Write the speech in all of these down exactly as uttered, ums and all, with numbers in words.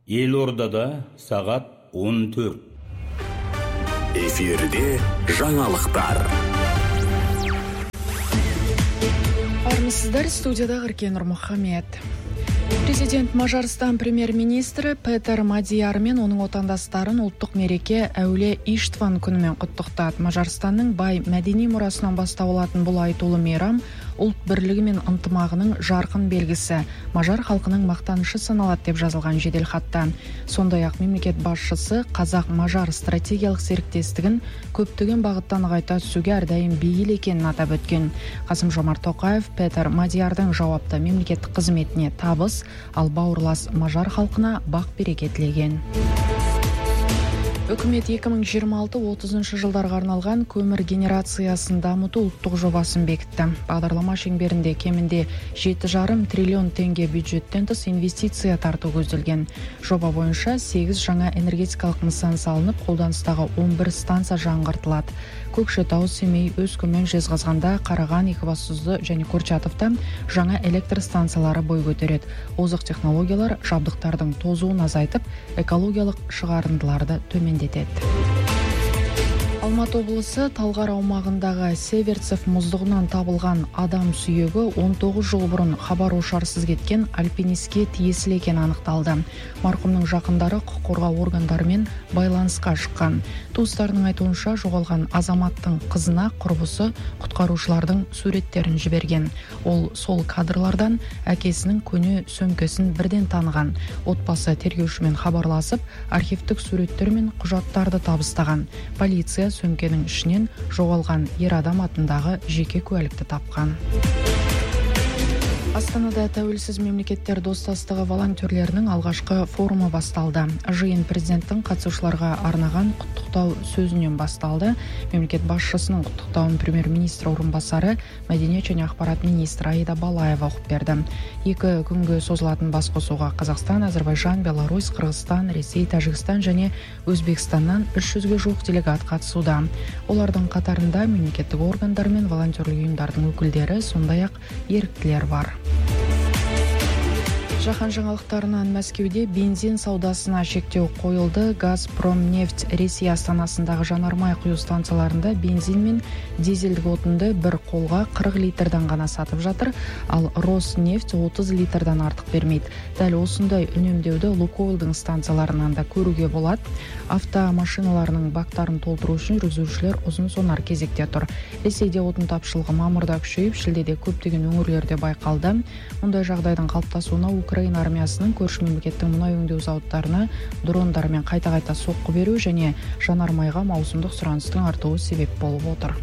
Елордада сағат он төрт. Эфирде жаңалықтар. Армысыздар, студияда Ғыркен Нұрмұхамед. Президент Мажарстан премьер-министрі Петер Мадияр мен оның отандастарын ұлттық мереке Әулие Иштван күнімен құттықтады. Мажарстанның бай мәдени мұрасынан бастау алатын бұл айтулы мейрам ұлт бірлігі мен ынтымағының жарқын белгісі, мажар халқының мақтанышы саналады деп жазылған жеделхатта. Сондай-ақ мемлекет басшысы қазақ-мажар стратегиялық серіктестігін көптеген бағыттан нығайта түсуге әрдайым бейіл екенін атап өткен. Қасым-Жомарт Тоқаев Петер Мадиярдың жауапты мемлекеттік қызметіне табыс, ал бауырлас мажар халқына бақ-береке тілеген. Үкімет екі мың жиырма алты отызыншы жылдарға арналған көмір генерациясын дамыту ұлттық жобасын бекітті. Бағдарлама шеңберінде кемінде жеті жарым триллион теңге бюджеттен тыс инвестиция тарту көзделген. Жоба бойынша сегіз жаңа энергетикалық нысан салынып, қолданыстағы он бір станция жаңғыртылады. Көкшетау, Семей, Өскемен, Жезқазғанда, Қараған, Екібастұзда және Курчатовта жаңа электр станциялары бой көтереді. Озық технологиялар жабдықтардың тозуын азайтып, экологиялық шығарындыларды төмендетеді. Алматы облысы Талғар аумағындағы Северцев мұздығынан табылған адам сүйегі он тоғыз жыл бұрын хабар ошарсыз кеткен альпинистке тиесілі екені анықталды. Марқұмның жақындары құқық қорғау органдарымен байланысқа шыққан. Туыстарының айтуынша, жоғалған азаматтың қызына құрбысы құтқарушылардың суреттерін жіберген. Ол сол кадрлардан әкесінің көне сөмкесін бірден таныған. Отбасы тергеушімен хабарласып, архивтік суреттер мен құжаттарды табыстаған. Полиция сөмкенің ішінен жоғалған ер адам атындағы жеке куәлікті тапқан. Астанада тәуелсіз мемлекеттер достастығы волонтерлерінің алғашқы форумы басталды. Жиын президенттің қатысушыларға арнаған құттықтау сөзінен басталды. Мемлекет басшысының құттықтауын премьер-министр орынбасары, мәдениет және ақпарат министрі Аида Балаева оқып берді. Екі күнге созылатын басқосуға Қазақстан, Әзербайжан, Беларусь, Қырғызстан, Ресей, Тәжікстан және Өзбекстаннан үш жүзге жуық делегат қатысуда. Олардың қатарында мемлекеттік органдар мен волонтерлік ұйымдардың өкілдері, сондай-ақ еріктілер бар. Жаһан жаңалықтарынан Мәскеуде бензин саудасына шектеу қойылды. Газпромнефть Ресей астанасындағы жанармай құю станцияларында бензин мен дизельдік отынды бір қолға қырық литрдан ғана сатып жатыр, ал Роснефть отыз литрдан артық бермейді. Дәл осындай үнемдеуді Лукойлдың станцияларынан да көруге болады. Автомашиналарының бактарын толтыру үшін жүргізушілер ұзын сонар кезекте тұр. Ресейде отын тапшылығы мамырда күшейіп, шілдеде көптеген өңірлерде байқалды. Мұндай жағдайдың қалыптасуына Украина армиясының көрші мемлекеттің мұнай өңдеу зауыттарына дрондармен қайта-қайта соққы беру және жанармайға маусымдық сұраныстың артуы себеп болып отыр.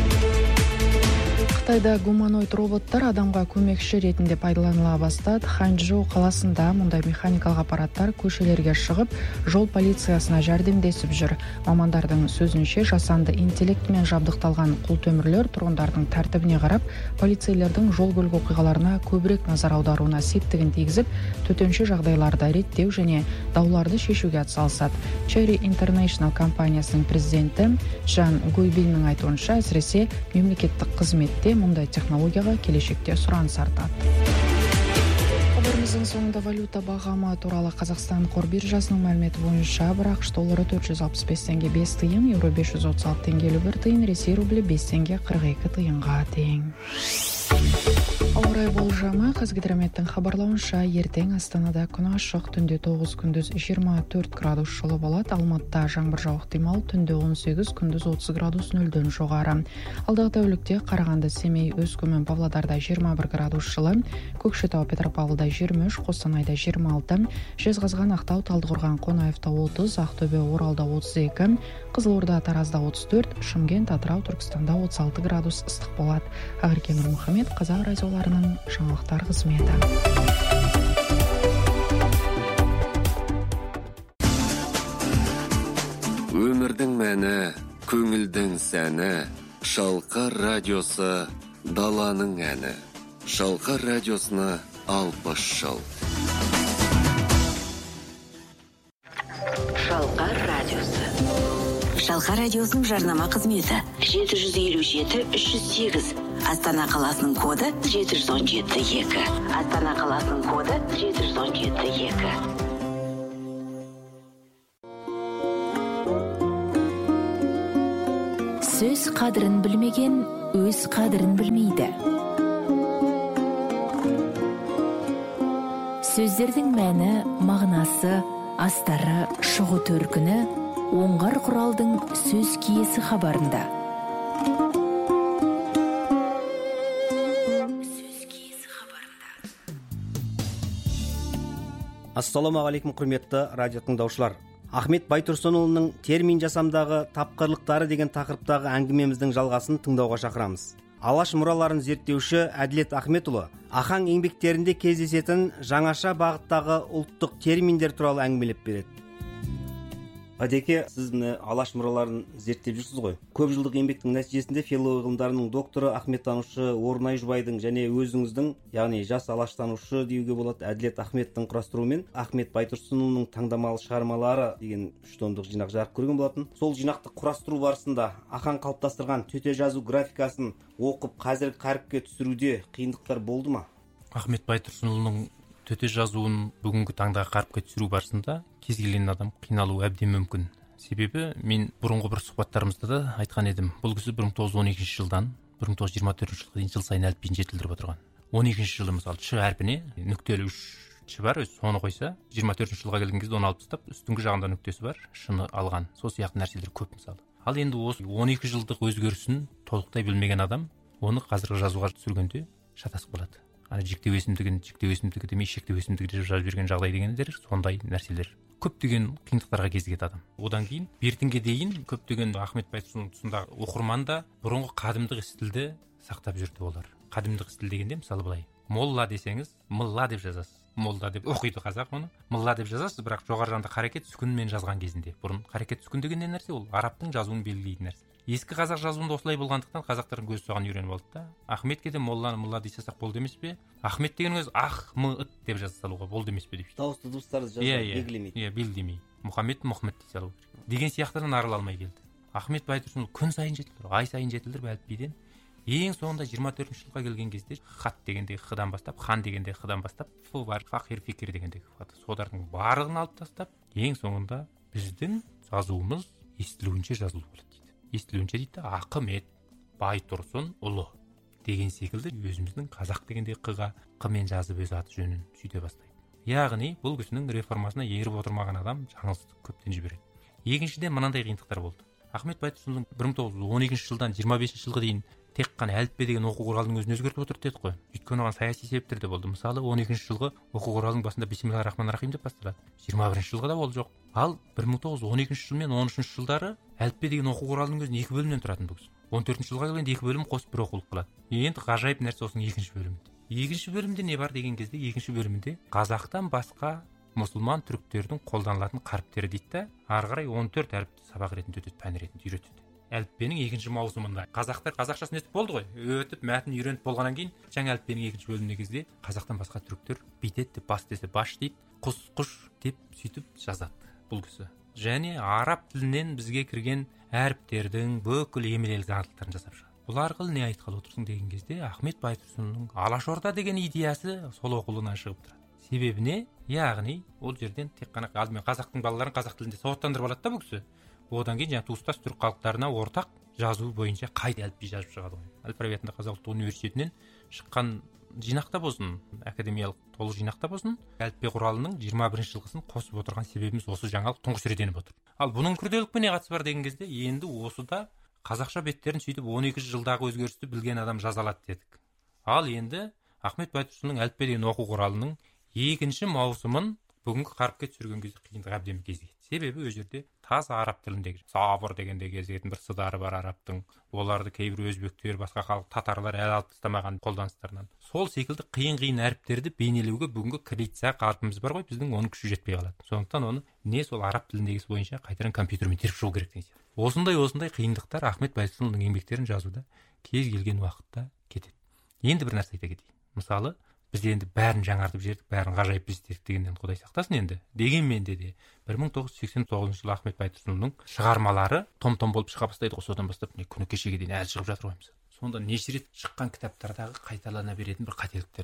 Қытайда гуманоид роботтар адамға көмекші ретінде пайдаланыла бастады. Ханчжоу қаласында мұндай механикалық аппараттар көшелерге шығып, жол полициясына жәрдемдесіп жүр. Мамандардың сөзінше, жасанды интеллектімен жабдықталған құлтөмірлер тұрғындардың тәртібіне қарап, полицейлердің жол көлік оқиғаларына көбірек назар аударуына септігін тигізіп, төтенше жағдайларда реттеу және дауларды шешуге атсалысады. Cherry International компаниясының президенті Жан Гуйбиннің айтуынша, әсіресе мемлекеттік қызметте мұндай технологияға келешекте сұраныс артады. Хабарымыздың соңында валюта бағамы туралы Қазақстан қор биржасының мәліметі бойынша бір ақш доллары төрт жүз алпыс бес теңге бес тиын, еуро бес жүз отыз алты теңге елу бір тиын, Ресей рублі бес теңге қырық екі тиынға тең. Ауа райы болжамы. Қазгидрометтің хабарлауынша, ертең Астанада күн ашық, түнде тоғыз, күндіз жиырма төрт градус жылы болады. Алматыда жаңбыр жауып ықтимал, түнде он сегіз, күндіз отыз градус нөлден жоғары. Алдағы тәулікте Қарағанды, Семей, Өскемен, Павлодарда жиырма бір градус жылы, Көкшетау, Петропавлда жиырма үш, Қостанайда жиырма алты, Жезқазған, Ақтау, Талдықорған, Қонаевта отыз, Ақтөбе, Оралда отыз екі, Қызылорда, Таразда отыз төрт, Шымкент, Атырау, Түркістанда отыз алты градус ыстық болады. Ғыркен Нұрмұхамед, Қазақ радиоларының жаңалықтар қызметі. Өмірдің мәні, көңілдің сәні, Шалқар радиосы даланың әні. Шалқар радиосына алпыс жыл. Шалқар радиосы. Шалқар радиосының жарнама қызметі жеті жүз елу жеті үш жүз сегіз. Астана қаласының коды жеті жүз он жеті екі. Астана қаласының коды жеті жүз он жеті екі. қадірін білмеген өз қадірін білмейді. Сөздердің мәні, мағынасы, астары, шығу төркіні оңғар құралдың сөз киесі хабарында. Ассалаумағалейкум, құрметті радио тыңдаушылар. Ахмет Байтұрсынұлының термин жасамдағы тапқырлықтары деген тақырыптағы әңгімеміздің жалғасын тыңдауға шақырамыз. Алаш мұраларын зерттеуші Әділет Ахметұлы ахаң еңбектерінде кездесетін жаңаша бағыттағы ұлттық терминдер туралы әңгімелеп береді. Бәдеке, сіз міне алаш мұраларын зерттеп жүрсіз ғой. Көп жылдық еңбектің нәтижесінде филология ғылымдарының докторы, ахметтанушы Орнай Жұбайдың және өзіңіздің, яғни жас алаштанушы деуге болады, Әділет Ахметтің құрастыруымен Ахмет Байтұрсынұлының таңдамалы шығармалары деген үш томдық жинақ жарық көрген болатын. Сол жинақты құрастыру барысында ахаң қалыптастырған төте жазу графикасын оқып, қазіргі қаріпке түсіруде қиындықтар болды ма? Ахмет Байтұрсынұлының төте жазуын бүгінгі таңдағы қаріпке түсіру барысында кез келген адам қиналуы әбден мүмкін. Себебі мен бұрынғы бір сұхбаттарымызда да айтқан едім, бұл кісі бір мың тоғыз жүз он екінші жылдан бір мың тоғыз жүз жиырма төртінші жылға дейін жыл сайын әліпбиін жетілдіріп отырған. он екінші жылы мысалы ш әрпіне нүктелі үш ш бар, өзі соны қойса, жиырма төртінші жылға келген кезде оны алып тастап, үстіңгі жағында нүктесі бар, шыны алған. Сол сияқты нәрселер көп мысалы. Ал енді осы он екі жылдық өзгерісін толықтай білмеген адам оны қазіргі жазуға түсіргенде шатасып қалады. Ана жіктеу өсімдігін жіктеу өсімдігі демей шектеу өсімдігі деп жазып берген жағдай дегендер сондай нәрселер. Көптеген қиындықтарға кезігеді адам. Одан кейін бертінге дейін көптеген Ахмет Байтұрсынұлының тұсындағы оқырман да бұрынғы қадімдік іс тілді сақтап жүрді олар. Қадімдік іс тіл дегенде мысалы былай, молла десеңіз мылла деп жазасыз. Молда деп оқиды қазақ оны. Мылла деп жазасыз, бірақ жоғары жағында қарекет сүкінмен жазған кезінде. Бұрын қарекет сүкін деген не нәрсе? Ол арабтың жазуын белгілейтін нәрсе. Ескі қазақ жазуында осылай болғандықтан қазақтардың көзі соған үйреніп алды да. Ахметке де молланы мылла дей салсақ болды емес пе? Ахмет деген өзі ах м ы деп жаза салуға болды емес пе деп. Дауысты дыбыстарды жазуға белгілемейді. Иә, белгілемей. Мұхаммед Мұхаммед дей салу керек. Деген сияқтыдан арыла алмай келді. Ахмет Байтұрсынұлы күн сайын жетілдіріп, ай сайын жетілдіріп әліпбиден ең соңында жиырма төртінші жылға келген кезде хат дегендегі х-дан бастап, хан дегендегі х-дан бастап, ф бар, фахир, фикир дегендегі хат. Солардың барлығын алып тастап, ең соңында біздің жазуымыз естілуінше жазылу болады дейді. Естілуінше дейді, Ахмет Байтұрсынұлы деген секілді өзіміздің қазақ дегендегі қ-ға қ-мен жазып өз аты жөнін сөйте бастайды. Яғни бұл кісінің реформасына еріп отырмаған адам жаңылысты көптен жібереді. Екіншіден мынандай қиындықтар болды. Ахмет Байтұрсынұлының бір мың тоғыз жүз он екінші жылдан жиырма бесінші жылға дейін тек қана әліппе деген оқу құралының өзін өзгертіп отырды дедік қой. Өйткені оған саяси себептер де болды. Мысалы, он екінші жылғы оқу құралының басында бисмилла рахман рахим деп басталады. жиырма бірінші жылғы да ол жоқ. Ал бір мың тоғыз жүз он екінші жыл мен он үшінші жылдары әліппе деген оқу құралының өзін екі бөлімнен тұратын бұл кісі. он төртінші жылға келгенде екі бөлім қосып бір оқулық қылады. Енді ғажайып нәрсе осының екінші бөлімінде. Екінші бөлімде не бар деген кезде, екінші бөлімінде қазақтан басқа мұсылман түріктердің қолданылатын қаріптері дейді да, ары қарай он төрт әріпті сабақ ретінде өтеді, пән ретінде үйретеді. Әліппенің екінші маусымында қазақтар қазақшасын өтіп болды ғой, өтіп мәтін үйреніп болғаннан кейін жаңа әліппенің екінші бөліміне кезде қазақтан басқа түріктер битет деп, бас десе баш дейді, құс құш деп сөйтіп жазады бұл кісі. Және араб тілінен бізге кірген әріптердің бүкіл емлелік заңдылықтарын жасап шығады. Бұл арқылы не айтқалы отырсың деген кезде Ахмет Байтұрсынұлының Алашорда деген идеясы сол оқулығынан шығып тұрады. Себебі не? Яғни ол жерден тек қана алдымен қазақтың балаларын қазақ тілінде сауаттандырып алады да бұл кісі. Одан кейін жаңа туыстас түрік халықтарына ортақ жазу бойынша қайта әліпби жазып шығады ғой. Әл-Фараби атындағы Қазақ ұлттық университетінен шыққан жинақта болсын, академиялық толық жинақта болсын, әліпби құралының жиырма бірінші жылғысын қосып отырған себебіміз осы жаңалық тұңғыш рет еніп отыр. Ал бұның күрделілікпен не қатысы бар деген кезде, енді осыда қазақша беттерін сөйтіп он екі жылдағы өзгерісті білген адам жаза алады дедік. Ал енді Ахмет Байтұрсынұлының әліпби деген оқу құралының екінші маусымын бүгінгі қаріпке түсірген кезде қиындық әбден кезігеді. Себебі ол жерде таза араб тіліндегі сабыр дегенде кезігетін бір сыдары бар арабтың, оларды кейбір өзбектер, басқа халық татарлар әлі алып тастамаған қолданыстарынан. Сол секілді қиын-қиын әріптерді бейнелеуге бүгінгі кірейца қалпымыз бар ғой, біздің оның күші жетпей қалады. Сондықтан оны не сол араб тіліндегісі бойынша қайтадан компьютермен теріп шығу керек деген сияқты. Осындай осындай қиындықтар Ахмет Байтұрсынұлының еңбектерін жазуда кез келген уақытта кетеді. Енді бір нәрсе айта кетейін. Мысалы, біз енді бәрін жаңартып жібердік, бәрін ғажайып істедік дегеннен Құдай сақтасын енді. Дегенмен де де бір мың тоғыз жүз сексен тоғызыншы жылы Ахмет Байтұрсынұлының шығармалары том-том болып шыға бастайды ғой, содан бастап не күні кешеге дейін әлі шығып жатыр ғой. Сонда неше рет шыққан кітаптардағы қайталана беретін бір қателіктер бар.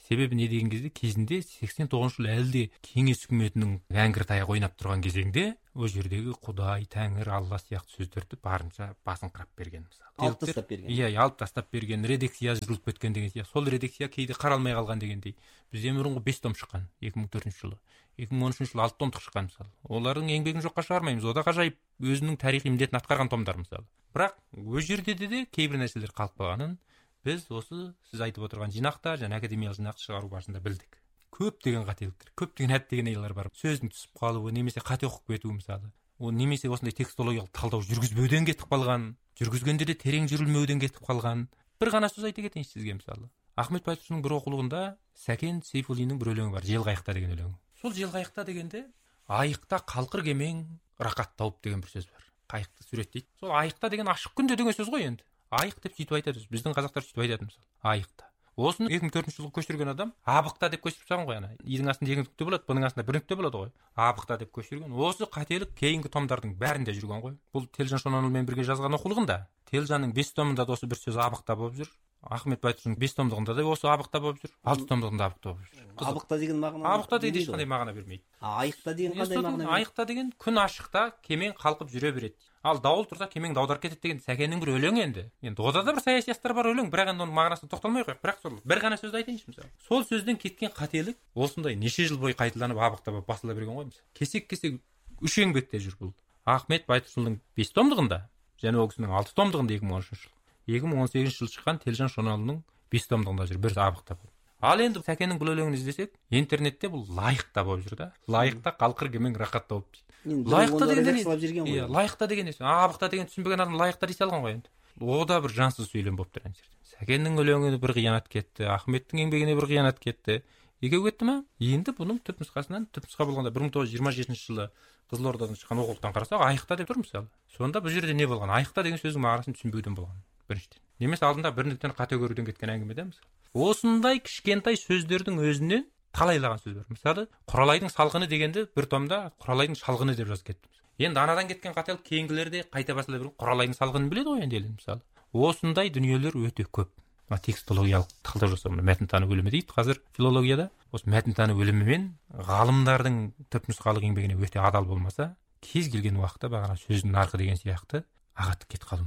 себебі не деген кезде кезінде сексен тоғызыншы жылы әлі де кеңес үкіметінің ләңгір таяқ ойнап тұрған кезеңде ол жердегі Құдай, Тәңір, Алла сияқты сөздерді барынша басыңқырап берген мысалы. Алып тастап берген. Иә, алып тастап берген, редакция жазылып кеткен деген сияқты. Сол редакция кейде қаралмай қалған дегендей. Бізде бұрынғы бес том шыққан екі мың төртінші жылы. екі мың он үшінші жылы алты томдық шыққан мысалы. Олардың еңбегін жоққа шығармаймыз. Ода ғажайып өзінің тарихи міндетін атқарған томдар мысалы. Бірақ өз жерде де кейбір нәрселер қалып қалғанын біз осы сіз айтып отырған жинақта және академиялық жинақты шығару барысында білдік. Көптеген қателіктер, көптеген әттеген-айлар бар. Сөздің түсіп қалуы, немесе қате оқып кетуі мысалы. Ол немесе осындай текстологиялық талдау жүргізбеуден кетіп қалған, жүргізгенде де терең жүрілмеуден кетіп қалған. Бір ғана сөз айта кетейінші сізге мысалы. Ахмет Байтұрсынның бір оқулығында Сәкен Сейфуллиннің бір өлеңі бар, Жел қайықта деген өлеңі. Сол жел қайықта дегенде айықта қалқыр кемең рақат тауып деген бір сөз бар. Қайықты суреттейді. Сол айықта деген ашық күнде деген сөз ғой енді. Айық деп сөйтіп айтады. Біздің қазақтар сөйтіп айтады мысалы. Айықта. Осыны екі мың төртінші жылғы көшірген адам абықта деп көшіріп салған ғой ана. Идің астында екі нүкте болады, бұның астында бір нүкте болады ғой. Абықта деп көшірген. Осы қателік кейінгі томдардың бәрінде жүрген ғой. Бұл Телжан Шонанұлымен бірге жазған оқулығында. Телжанның бес томында да осы бір сөз абықта болып жүр. Ахмет Байтұрсынның бес томдығында да осы абықта болып жүр. алты томдығында абықта болып жүр. Абықта деген мағына. Абықта деген ешқандай мағына бермейді. Айықта деген қандай мағына береді? Айықта деген күн ашықта кемең қалқып жүре береді. Ал дауыл тұрса кемең даударып кетеді деген Сәкеннің бір өлеңі енді. Енді ода да бір саяси астар бар өлең, бірақ енді оның мағынасына тоқталмай қояйық. Бірақ сол бір ғана сөзді айтайыншы мысалы. Сол сөзден кеткен қателік осындай неше жыл бойы қайталанып абықта болып басыла берген ғой мысалы. Кесек-кесек үш еңбекте жүр бұл. Ахмет Байтұрсынның бес томдығында және ол кісінің алты томдығында екі мың он үшінші жыл. екі мың он сегізінші жылы шыққан Телжан Шонанұлының бес томдығында жүр, бір абықта болды. Ал енді Сәкеннің бұл өлеңін іздесек, интернетте бұл лайықта болып жүр да. Лайықта қалқыр кемең рақат тауып дейді. Лайықта деген не? Иә, лайықта деген не? Абықта деген түсінбеген адам лайықта дей салған ғой енді. Ода бір жансыз сөйлем болып тұр енді. Сәкеннің өлеңіне бір қиянат кетті, Ахметтің еңбегіне бір қиянат кетті. Екеу кетті ма? Енді бұның түпнұсқасынан түпнұсқа болғанда бір мың тоғыз жүз жиырма жетінші жылы Қызылордадан шыққан оқулықтан қарасақ, айықта деп тұр мысалы. Сонда бұл жерде не болған? Айықта деген сөздің мағынасын түсінбеуден болған. Біріншіден. Немесе алдында бір нүктені қате көруден кеткен әңгімеде мысалы. Осындай кішкентай сөздердің өзінен талайлаған сөз бар. Мысалы, Құралайдың салғыны дегенде бір томда Құралайдың шалғыны деп жазып кетті. Енді анадан кеткен қателік кейінгілерде қайта басыла беріп Құралайдың салғынын біледі ғой енді елдің мысалы. Осындай дүниелер өте көп. Текстологиялық талдау жасау, мәтін тану бөлімі дейді қазір филологияда. Осы мәтін тану бөлімі мен ғалымдардың түпнұсқалық еңбегіне өте адал болмаса, кез келген уақытта бағана сөздің нарқы деген сияқты ағаттық кетіп қалуы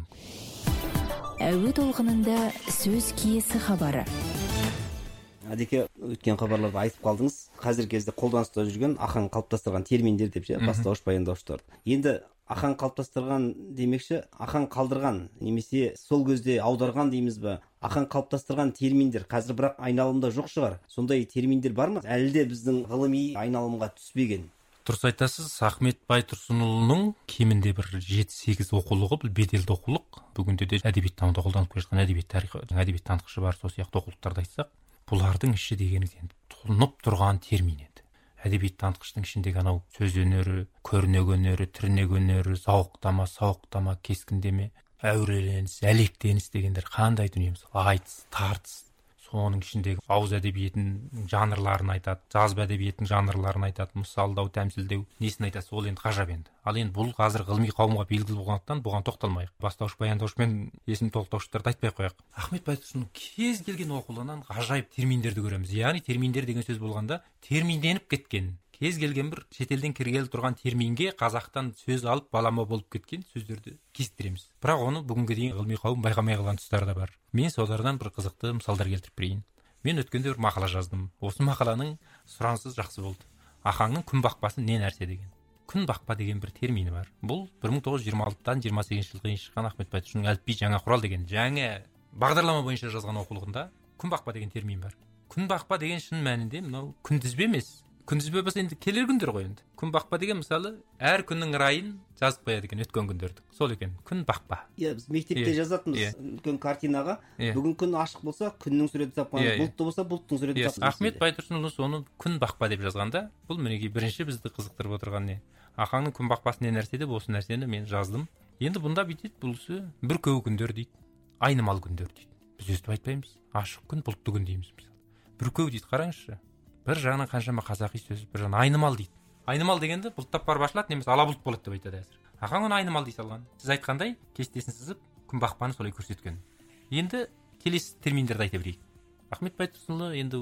мүмкін. Әуе толқынында сөз киесі хабары. Әдеке, өткен хабарларда айтып қалдыңыз, қазіргі кезде қолданыста жүрген ахаң қалыптастырған терминдер деп ше, бастауыш баяндауыштар. Енді ахаң қалыптастырған демекші, ахаң қалдырған немесе сол кезде аударған дейміз бе? Ахаң қалыптастырған терминдер қазір бірақ айналымда жоқ шығар. Сондай терминдер бар ма? Әлі де біздің ғылыми айналымға түспеген. Дұрыс айтасыз, Ахмет Байтұрсынұлының кемінде бір жеті сегіз оқулығы, бұл беделді оқулық. Бүгінде де әдебиеттануда қолданып келе жатқан әдебиет тарихы, әдебиет танытқышы бар, сол сияқты оқулықтарды айтсақ, бұлардың іші дегеніңіз енді тұнып тұрған термин енді. Әдебиет танытқыштың ішіндегі анау сөз өнері, көрнек өнері, тірнек өнері, зауықтама, сауықтама, кескіндеме, әуреленіс, әлектеніс дегендер қандай дүние мысалы, айтыс, тартыс. Соның ішіндегі ауыз әдебиетінің жанрларын айтады, жазба әдебиетінің жанрларын айтады, мысалдау, тәмсілдеу, несін айтады, ол енді ғажап енді. Ал енді бұл қазір ғылыми қауымға белгілі болғандықтан бұған тоқталмайық. Бастауыш, баяндауыш мен есім толықтауыштарды айтпай қояйық. Ахмет Байтұрсынның кез келген оқулығынан ғажайып терминдерді көреміз. Яғни терминдер деген сөз болғанда терминденіп кеткен, кез келген бір шетелден кіргелі тұрған терминге қазақтан сөз алып балама болып кеткен сөздерді кездестіреміз. Бірақ оны бүгінге дейін ғылыми қауым байқамай қалған тұстары да бар. Мен солардан бір қызықты мысалдар келтіріп берейін. Мен өткенде бір мақала жаздым. Осы мақаланың сұранысы жақсы болды. Ахаңның күн бақпасы не нәрсе деген. Күн бақпа деген бір термині бар. Бұл бір мың тоғыз жүз жиырма алтыдан жиырма сегізінші жылға дейін шыққан Ахмет Байтұрсынның әліпби жаңа құрал деген жаңа бағдарлама бойынша жазған оқулығында күн бақпа деген термин бар. Күн бақпа деген шын мәнінде мынау күнтізбе емес. Күнтізбе болса енді келер күндер ғой енді. Күн бақпа деген мысалы әр күннің райын жазып қояды екен өткен күндерді. Сол екен, күн бақпа. Иә, біз мектепте жазатынбыз үлкен картинаға. Бүгін күн ашық болса, күннің суретін салып қоямыз. Бұлтты болса, бұлттың суретін салып қоямыз. Ахмет Байтұрсынұлы соны күн бақпа деп жазғанда, бұл мінекей бірінші бізді қызықтырып отырған не? Ахаңның күн бақпасы не нәрсе деп осы нәрсені мен жаздым. Енді бұнда бүйтеді, бұлысы бір көу күндер дейді, айнымал күндер дейді. Біз өстіп айтпаймыз. Ашық күн, бұлтты күн дейміз мысалы. Бір көу дейді, қараңызшы. Бір жағынан қаншама қазақи сөз, бір жағынан айнымал дейді. Айнымал дегенде бұлттап барып ашылады, немесе ала бұлт болады деп айтады әзір. Ахаң оны айнымал дей салған. Сіз айтқандай кестесін сызып күн бақпаны солай көрсеткен. Енді келесі терминдерді айта берейік. Ахмет Байтұрсынұлы енді ол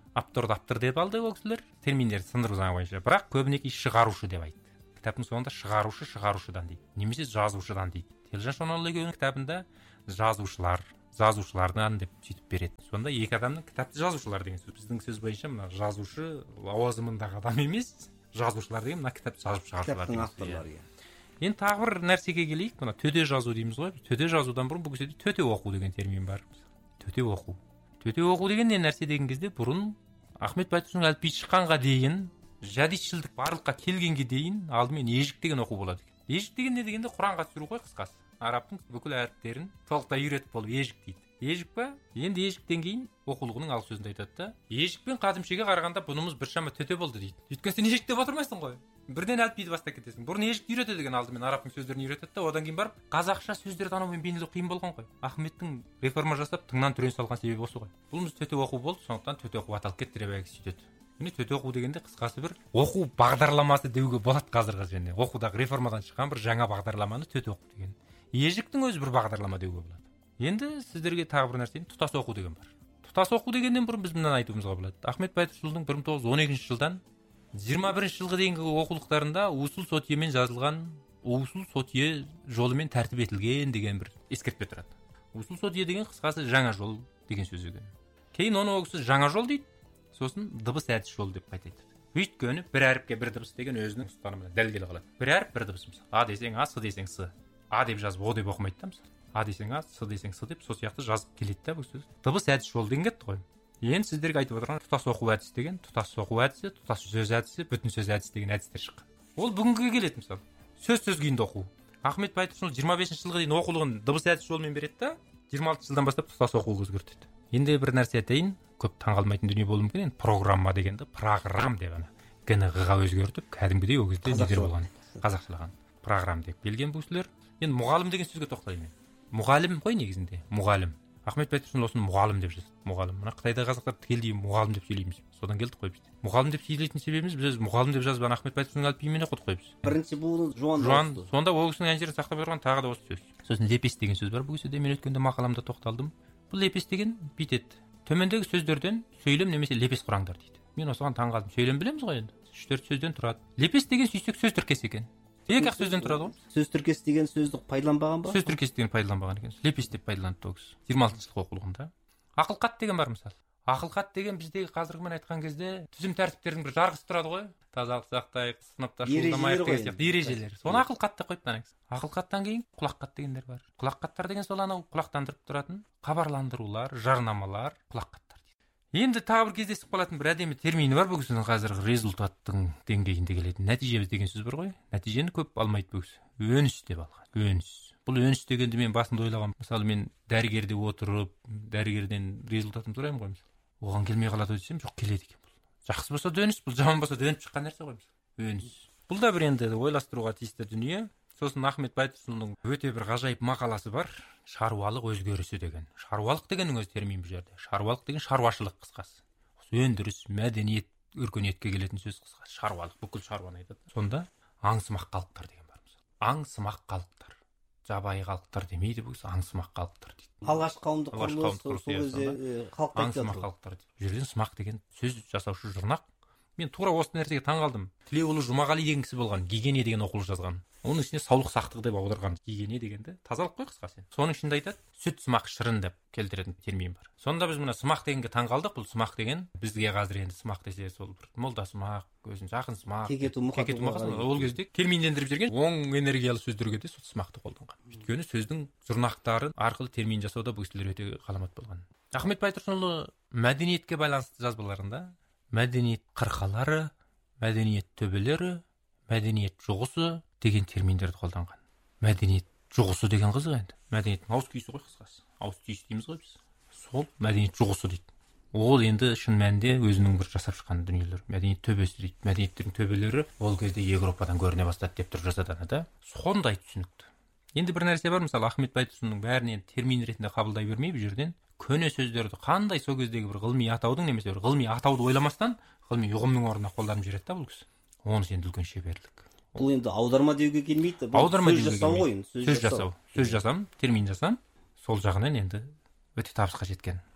авторды автор деп алды ол кісілер, терминдерді сындыру заңы бойынша. Бірақ көбінесе шығарушы деп айтты. Кітаптың соңында шығарушы шығарушыдан дейді, немесе жазушыдан дейді. Телжан Шонанұлы екеуінің кітабында жазушылар, жазушылардан деп сөйтіп береді. Сонда екі адамның кітапты жазушылар деген сөз. Біздің сөз бойынша мына жазушы лауазымындағы адам емес, жазушылар деген мына кітапты жазып шығарушылар деген. Енді тағы бір нәрсеге келейік. Мына төте жазу дейміз ғой. Төте жазудан бұрын бұл кезде төте оқу деген термин бар. Төте оқу. Төте оқу деген не нәрсе деген кезде бұрын Ахмет Байтұрсынов әліпби шыққанға дейін, жадидшілдік барлыққа келгенге дейін алдымен ежік деген оқу болады екен. Ежік деген не дегенде Құранға түсіру ғой қысқасы. Арабтың бүкіл әріптерін толықтай үйретіп болып ежік дейді. Ежік па? Енді ежіктен кейін оқулығының алғы сөзінде айтады да, ежікпен қадимшеге қарағанда бұнымыз біршама төте болды дейді. Өйткені сен ежік деп отырмайсың ғой. Бірден әліпбиді бастап кетесің. Бұрын ежікті үйретеді деген алдымен арабтың сөздерін үйретеді да, одан кейін барып қазақша сөздер танумен бейнелеу қиын болған ғой. Ахметтің реформа жасап тыңнан түрен салған себебі осы ғой. Бұнымыз төте оқу болды, сондықтан төте оқу аталып кетті деп әйгісі сөйтеді. Міне төте оқу дегенде қысқасы бір оқу бағдарламасы деуге болады қазіргі және оқудағы реформадан шыққан бір жаңа бағдарламаны төте оқу деген. Ежіктің өзі бір бағдарлама деуге болады. Енді сіздерге тағы бір нәрсені тұтас оқу деген бар. Тұтас оқу дегеннен бұрын біз мынаны айтуымызға болады. Ахмет Байтұрсынұлының бір мың тоғыз жүз он екінші жылдан жиырма бірінші жылға дейінгі оқулықтарында усул сотиемен жазылған, усул сотие жолымен тәртіп етілген деген бір ескертпе тұрады. Усул сотие деген қысқасы жаңа жол деген сөз екен. Кейін оны ол кісі жаңа жол дейді, сосын дыбыс әдіс жол деп қайта айтады. Өйткені бір әріпке бір дыбыс деген өзінің ұстанымына дәлелдел қалады. Бір әріп бір дыбыс, мысалы а десең а, с десең с. А деп жазып о деп оқымайды да, мысалы. А десең а, с десең с деп сол сияқты жазып келеді да бұл сөз. Дыбыс әдіс жол деген кетті ғой. Енді сіздерге айтып отырған тұтас оқу әдісі деген, тұтас оқу әдісі, тұтас сөз әдісі, бүтін сөз әдісі деген әдістер шыққан. Ол бүгінге келеді, мысалы. Сөз сөз күйінде оқу. Ахмет Байтұрсынұлы жиырма бесінші жылға дейін оқулығын дыбыс әдіс жолымен береді да, жиырма алтыншы жылдан бастап тұтас оқуға өзгертеді. Енді бір нәрсе айтайын, көп таңғалмайтын дүние болуы мүмкін. Енді программа дегенді программ деп ана г-ны г-ға өзгертіп, кәдімгідей ол кезде нелер болған, қазақшылаған. Программ деп келген бұл кісілер. Енді мұғалім деген сөзге тоқтаймын. Мұғалім ғой негізінде, мұғалім. Ахмет Байтұрсынұлы осыны мұғалім деп жазды. Мұғалім. Мына Қытайда қазақтар тікелей мұғалім деп сөйлейміз. Содан келдік қой біз. Мұғалім деп сөйлейтін себебіміз біз мұғалім деп жазбаған Ахмет Байтұрсынұлының әліпбиімен оқыдық қой біз. Бірінші буыны жуан. Жуан. Сонда ол кісінің әншерін сақтап отырған тағы да осы сөз. Сосын лепес деген сөз бар. Бұл кезде мен өткенде мақаламда тоқталдым. Бұл лепес деген бүйтеді. Төмендегі сөздерден сөйлем немесе лепес құраңдар дейді. Мен осыған таңғалдым. Сөйлем білеміз ғой енді. үш төрт сөзден тұрады. Лепес деген сүйсек сөз тіркесі екен. Екі ақ сөзден тұрады ғой. Сөз тіркесі деген сөзді пайдаланбаған ба? Сөз тіркесі деген пайдаланбаған екен. Лепес деп пайдаланды ол кісі. жиырма алтыншы жылғы оқулығында. Ақылқат деген бар мысалы. Ақылқат деген біздегі қазіргімен айтқан кезде түзім тәртіптердің бір жарғысы тұрады ғой. Тазалық сақтайық, сыныпта шуылдамайық деген сияқты ережелер. Соны ақылқат деп қойыпты ана кісі. Ақылқаттан кейін құлаққат дегендер бар. Құлаққаттар деген сол анау құлақтандырып тұратын хабарландырулар, жарнамалар, құлаққаттар дейді. Енді тағы бір кездесіп қалатын бір әдемі термині бар бұл кісінің қазіргі результаттың деңгейінде келетін. Нәтижеміз деген сөз бар ғой. Нәтижені көп алмайды бұл кісі. Өніс деп алған. Өніс. Бұл өніс дегенді мен басында ойлағам. Мысалы мен дәрігерде отырып, дәрігерден результатым сұраймын ғой мысалы. Оған келмей қалады десем, жоқ келеді екен бұл. Жақсы болса да өніс, бұл жаман болса да өніп шыққан нәрсе ғой мысалы. Өніс. Бұл да бір енді ойластыруға тиісті дүние. Сосын Ахмет Байтұрсынұлының өте бір ғажайып мақаласы бар. Шаруалық өзгерісі деген. Шаруалық дегеннің өзі термин бұл жерде. Шаруалық деген шаруашылық қысқасы. Өндіріс, мәдениет, өркениетке келетін сөз қысқасы. Шаруалық, бүкіл шаруаны айтады. Сонда аңсымақ халықтар деген бар мысалы. Аңсымақ халықтар. Жабайы халықтар демейді бұл, аңсымақ халықтар дейді. Алғаш қауымдық құрылыс сол кезде халықтар аңсымақ халықтар дейді. Бұл жерден сымақ деген сөз жасаушы жұрнақ. Мен тура осы нәрсеге таңғалдым. Тілеуұлы Жұмағали деген кісі болған, гигиения деген оқулық жазған. Оның ішіне саулық сақтық деп аударған. Гигиения дегенді тазалық қой қысқасы. Соның ішінде айтады, сүт сымақ шырын деп келтіретін термин бар. Сонда біз мына сымақ дегенге таңғалдық. Бұл сымақ деген бізге қазір енді сымақ десе сол бір молда сымақ, өзін жақын сымақ, кекету мұқату. Ол кезде терминдендіріп жүрген оң энергиялы сөздерге де сол сымақты қолданған. Өйткені сөздің жұрнақтары арқылы термин жасауда бұл кісілер өте ғаламат болған. Ахмет Байтұрсынұлы мәдениетке байланысты жазбаларында мәдениет қырқалары, мәдениет төбелері, мәдениет жұғысы деген терминдерді қолданған. Мәдениет жұғысы деген қызық енді. Мәдениеттің ауыз күйісі ғой қысқасы. Ауыз түйіс дейміз ғой біз. Сол мәдениет жұғысы дейді. Ол енді шын мәнінде өзінің бір жасап шыққан дүниелер. Мәдениет төбесі дейді. Мәдениеттердің төбелері ол кезде Европадан көріне бастады деп тұрып жазады да. Сондай түсінікті. Енді бір нәрсе бар, мысалы Ахмет Байтұрсынның бәрінен термин ретінде қабылдай бермей бұл жерден көне сөздерді қандай сол кездегі бір ғылыми атаудың немесе бір ғылыми атауды ойламастан ғылыми ұғымның орнына қолданып жібереді да бұл кісі. Онысы енді үлкен шеберлік. Бұл енді аударма деуге келмейді. Аударма сөз жасау ғой. Сөз жасау. Сөз жасам, термин жасам, сол жағынан енді өте табысқа жеткен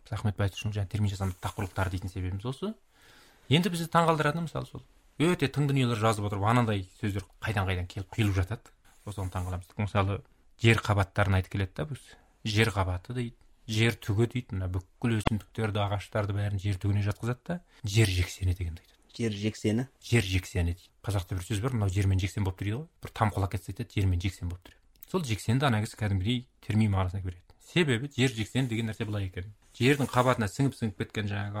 Ахмет Байтұрсынұлы жаңағы термин жасамды тапқырлықтар дейтін себебіміз осы. Енді бізді таңғалдыратыны мысалы сол өте тың дүниелер жазып отырып анандай сөздер қайдан қайдан келіп құйылып жатады. Осыған таңғаламыз. Мысалы жер қабаттарын айтып келеді да біз. Жер қабаты дейді, жер түгі дейді. Мына бүкіл өсімдіктерді, ағаштарды бәрін жер түгіне жатқызады да жер жексені дегенді айтады. Жер жексені? Жер жексені дейді. Қазақта бір сөз бар, мынау жермен жексен болып тұр дейді ғой. Бір там құлақ кетсе айтады, жермен жексен болып тұр. Сол жексенді ана кісі кәдімгідей термин мағынасына береді. Себебі жер жексен деген нәрсе былай екен. Жердің қабатына сіңіп сіңіп кеткен жаңағы